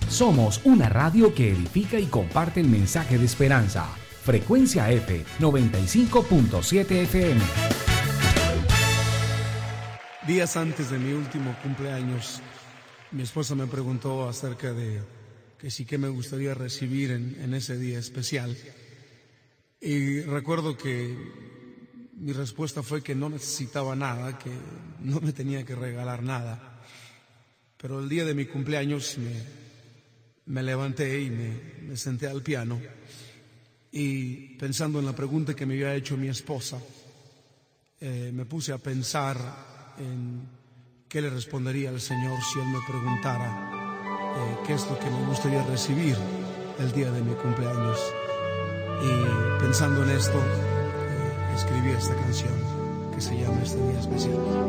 Somos una radio que edifica y comparte el mensaje de esperanza. Frecuencia F, 95.7 FM. Días antes de mi último cumpleaños, mi esposa me preguntó acerca de qué me gustaría recibir en ese día especial. Y recuerdo que mi respuesta fue que no necesitaba nada, que no me tenía que regalar nada. Pero el día de mi cumpleaños me levanté y me senté al piano y pensando en la pregunta que me había hecho mi esposa, me puse a pensar en qué le respondería al Señor si Él me preguntara qué es lo que me gustaría recibir el día de mi cumpleaños. Y pensando en esto, escribí esta canción que se llama Este Día Especial.